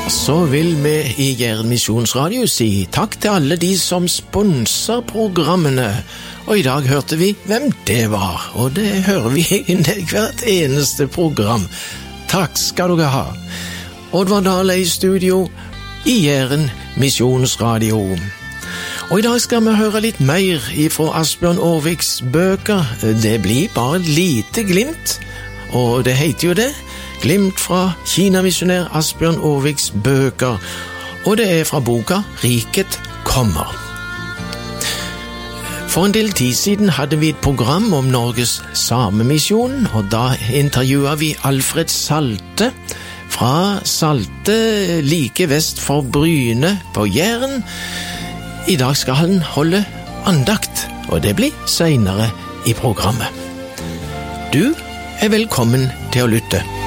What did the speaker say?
Så vil vi i Jæren Misjonsradio si takk til alle de som sponser programmene. Og i dag hørte vi hvem det var, og det hører vi inn i hvert eneste program. Takk skal dere ha. Oddvar Dahle i studio i Jæren Misjonsradio. Og i dag skal vi høre litt mer fra Asbjørn Aarviks bøker. Det blir bare et lite glimt, og det heter jo det. Glimt fra Kina-missionær Asbjørn Aarviks bøker, og det er fra boka Riket kommer. For en del tid siden hadde vi et program om Norges samemission, og da intervjuet vi Alfred Salte fra Salte like vest for Bryne på Jæren. I dag skal han holde andakt, og det blir senere i programmet. Du er velkommen til å lytte.